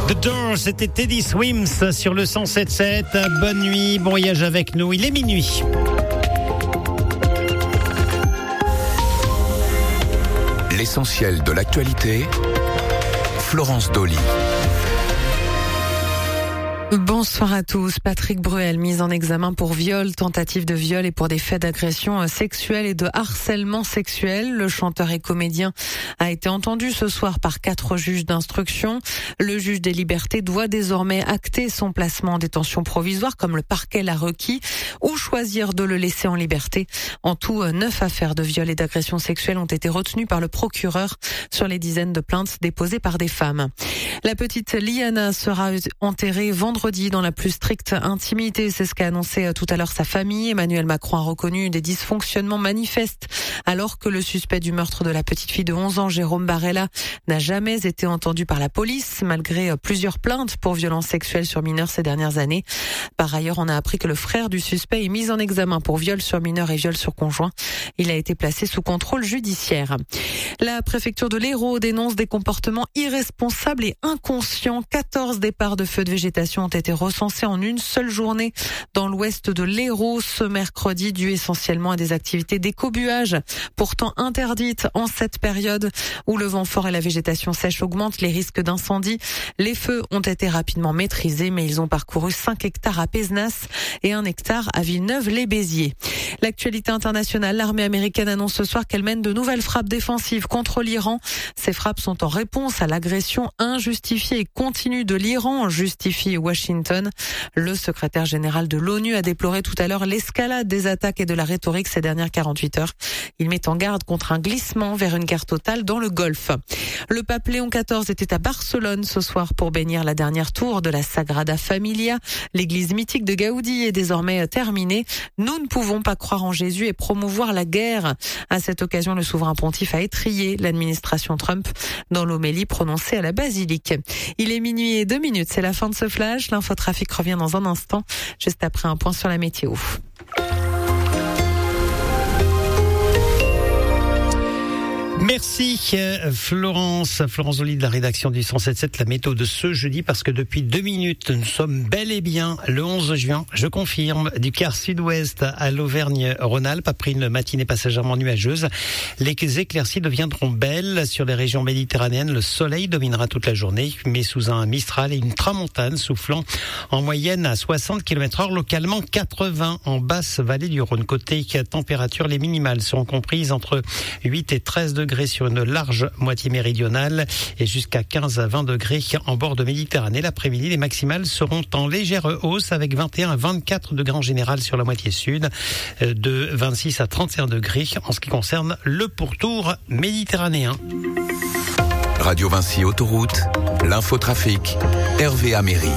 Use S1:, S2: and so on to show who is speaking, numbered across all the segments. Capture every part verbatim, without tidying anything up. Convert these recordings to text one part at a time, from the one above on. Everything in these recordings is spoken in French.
S1: The Doors, c'était Teddy Swims sur le cent sept sept. Bonne nuit, bon voyage avec nous, il est minuit.
S2: L'essentiel de l'actualité, Florence Dolly.
S3: Bonsoir à tous. Patrick Bruel, mis en examen pour viol, tentative de viol et pour des faits d'agression sexuelle et de harcèlement sexuel. Le chanteur et comédien a été entendu ce soir par quatre juges d'instruction. Le juge des libertés doit désormais acter son placement en détention provisoire comme le parquet l'a requis ou choisir de le laisser en liberté. En tout, neuf affaires de viol et d'agression sexuelle ont été retenues par le procureur sur les dizaines de plaintes déposées par des femmes. La petite Liana sera enterrée vendredi dans la plus stricte intimité. C'est ce qu'a annoncé tout à l'heure sa famille. Emmanuel Macron a reconnu des dysfonctionnements manifestes alors que le suspect du meurtre de la petite fille de onze ans, Jérôme Barella, n'a jamais été entendu par la police malgré plusieurs plaintes pour violences sexuelles sur mineurs ces dernières années. Par ailleurs, on a appris que le frère du suspect est mis en examen pour viol sur mineur et viol sur conjoint. Il a été placé sous contrôle judiciaire. La préfecture de l'Hérault dénonce des comportements irresponsables et inconscients. quatorze départs de feux de végétation ont été recensés en une seule journée dans l'ouest de l'Hérault ce mercredi, dû essentiellement à des activités d'écobuage, pourtant interdites en cette période où le vent fort et la végétation sèche augmentent les risques d'incendie. Les feux ont été rapidement maîtrisés, mais ils ont parcouru cinq hectares à Pézenas et un hectare à Villeneuve-les-Béziers. L'actualité internationale, l'armée américaine annonce ce soir qu'elle mène de nouvelles frappes défensives contre l'Iran. Ces frappes sont en réponse à l'agression injustifiée et continue de l'Iran, justifie Washington. Le secrétaire général de l'ONU a déploré tout à l'heure l'escalade des attaques et de la rhétorique ces dernières quarante-huit heures. Il met en garde contre un glissement vers une guerre totale dans le Golfe. Le pape Léon quatorze était à Barcelone ce soir pour bénir la dernière tour de la Sagrada Familia. L'église mythique de Gaudi est désormais terminée. Nous ne pouvons pas croire en Jésus et promouvoir la guerre. À cette occasion, le souverain pontife a étrillé l'administration Trump dans l'homélie prononcée à la basilique. Il est minuit et deux minutes, c'est la fin de ce flash. L'infotrafic revient dans un instant, juste après un point sur la météo.
S1: Merci Florence, Florence Dolly de la rédaction du cent sept sept, la météo de ce jeudi, parce que depuis deux minutes, nous sommes bel et bien le onze juin, je confirme, du quart sud-ouest à l'Auvergne-Rhône-Alpes, après une matinée passagèrement nuageuse. Les éclaircies deviendront belles sur les régions méditerranéennes. Le soleil dominera toute la journée, mais sous un mistral et une tramontane soufflant en moyenne à soixante kilomètres heure, localement quatre-vingts en basse vallée du Rhône. Côté température, les minimales seront comprises entre huit et treize degrés sur une large moitié méridionale et jusqu'à quinze à vingt degrés en bord de Méditerranée. L'après-midi, les maximales seront en légère hausse avec vingt et un à vingt-quatre degrés en général sur la moitié sud, de vingt-six à trente et un degrés en ce qui concerne le pourtour méditerranéen.
S2: Radio Vinci Autoroute, l'infotrafic, Hervé Améry.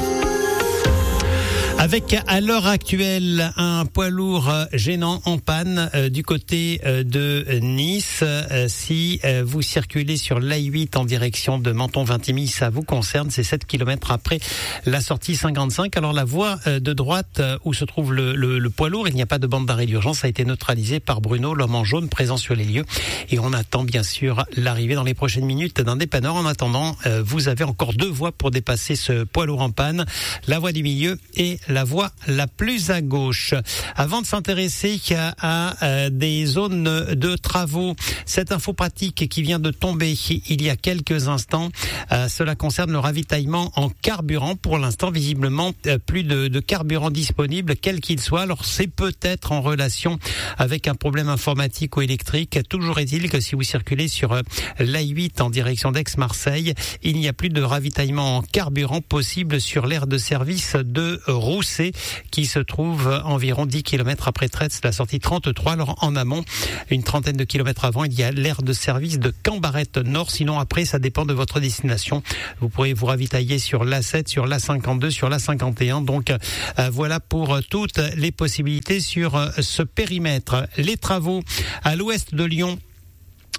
S1: Avec à l'heure actuelle un poids lourd gênant en panne euh, du côté euh, de Nice. Euh, si euh, vous circulez sur l'A huit en direction de Menton-Vintimille, ça vous concerne, c'est sept kilomètres après la sortie cinquante-cinq. Alors la voie euh, de droite euh, où se trouve le, le, le poids lourd, il n'y a pas de bande d'arrêt d'urgence, a été neutralisée par Bruno, l'homme en jaune présent sur les lieux. Et on attend bien sûr l'arrivée dans les prochaines minutes d'un dépanneur. En attendant, euh, vous avez encore deux voies pour dépasser ce poids lourd en panne, la voie du milieu et la voie la plus à gauche. Avant de s'intéresser à, à des zones de travaux, cette info pratique qui vient de tomber il y a quelques instants, euh, cela concerne le ravitaillement en carburant. Pour l'instant, visiblement, euh, plus de, de carburant disponible, quel qu'il soit. Alors, c'est peut-être en relation avec un problème informatique ou électrique. Toujours est-il que si vous circulez sur euh, l'A huit en direction d'Aix-Marseille, il n'y a plus de ravitaillement en carburant possible sur l'aire de service de Rousset, qui se trouve environ dix kilomètres après Tretz, la sortie trente-trois. Alors en amont, une trentaine de kilomètres avant, il y a l'aire de service de Cambarette Nord. Sinon après, ça dépend de votre destination. Vous pourrez vous ravitailler sur l'A sept, sur l'A cinquante-deux, sur l'A cinquante et un. Donc euh, voilà pour toutes les possibilités sur euh, ce périmètre. Les travaux à l'ouest de Lyon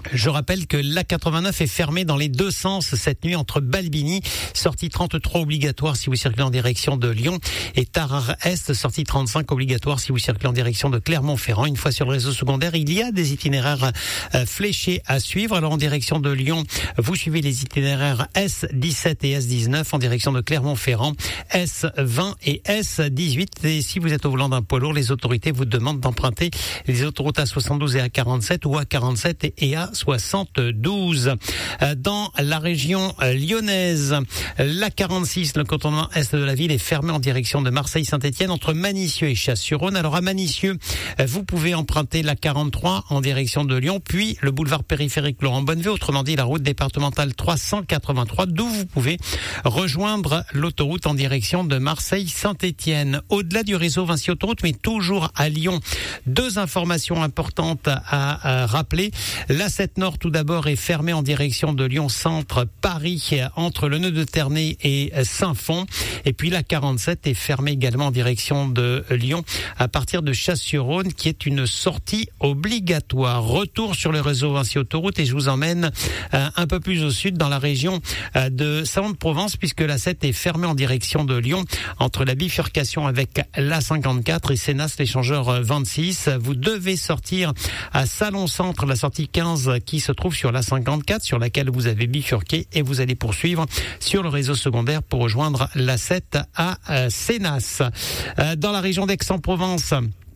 S1: Je rappelle que l'A quatre-vingt-neuf est fermée dans les deux sens cette nuit entre Balbini, sortie trente-trois obligatoire si vous circulez en direction de Lyon, et Tarare-Est, sortie trente-cinq obligatoire si vous circulez en direction de Clermont-Ferrand. Une fois sur le réseau secondaire, il y a des itinéraires euh, fléchés à suivre. Alors en direction de Lyon, vous suivez les itinéraires S dix-sept et S dix-neuf. En direction de Clermont-Ferrand, S vingt et S dix-huit. Et si vous êtes au volant d'un poids lourd, les autorités vous demandent d'emprunter les autoroutes A soixante-douze et A quarante-sept ou A quarante-sept et A soixante-douze. Dans la région lyonnaise, l'A quarante-six, le contournement est de la ville, est fermé en direction de Marseille-Saint-Étienne entre Manicieux et Chasse-sur-Rhône. Alors à Manicieux, vous pouvez emprunter l'A quarante-trois en direction de Lyon, puis le boulevard périphérique Laurent Bonnevie, autrement dit la route départementale trois cent quatre-vingt-trois, d'où vous pouvez rejoindre l'autoroute en direction de Marseille-Saint-Étienne. Au-delà du réseau Vinci Autoroute, mais toujours à Lyon, deux informations importantes à, à rappeler. La sept Nord, tout d'abord, est fermée en direction de Lyon Centre, Paris, entre le nœud de Ternay et Saint-Fond. Et puis la quarante-sept est fermée également en direction de Lyon à partir de Chasse-sur-Rhône, qui est une sortie obligatoire. Retour sur le réseau Vinci Autoroute et je vous emmène euh, un peu plus au sud dans la région euh, de Salon-de-Provence, puisque la sept est fermée en direction de Lyon entre la bifurcation avec l'A cinquante-quatre et Sénas, l'échangeur vingt-six. Vous devez sortir à Salon-Centre, la sortie quinze qui se trouve sur l'A cinquante-quatre, sur laquelle vous avez bifurqué, et vous allez poursuivre sur le réseau secondaire pour rejoindre l'A sept à euh, Sénas. Euh, dans la région d'Aix-en-Provence,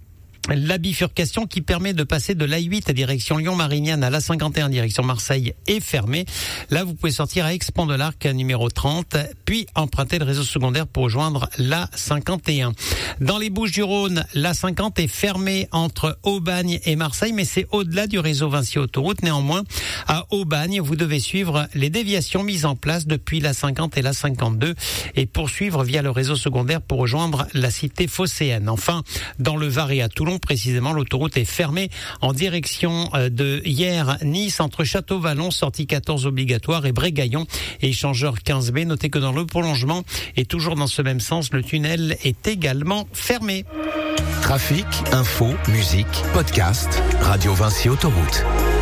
S1: la bifurcation qui permet de passer de l'A huit à direction Lyon-Marignane à l'A cinquante et un direction Marseille est fermée. Là, vous pouvez sortir à Aix-Pont de l'Arc numéro trente, puis emprunter le réseau secondaire pour rejoindre l'A cinquante et un. Dans les Bouches-du-Rhône, l'A cinquante est fermée entre Aubagne et Marseille, mais c'est au-delà du réseau Vinci Autoroute. Néanmoins, à Aubagne, vous devez suivre les déviations mises en place depuis l'A cinquante et l'A cinquante-deux et poursuivre via le réseau secondaire pour rejoindre la cité phocéenne. Enfin, dans le Var et à Toulon, précisément, l'autoroute est fermée en direction de Hyères-Nice entre Château-Vallon, sortie quatorze obligatoire, et Brégaillon, échangeur quinze B. Notez que dans le prolongement, et toujours dans ce même sens, le tunnel est également fermé.
S2: Trafic, info, musique, podcast, Radio Vinci Autoroute.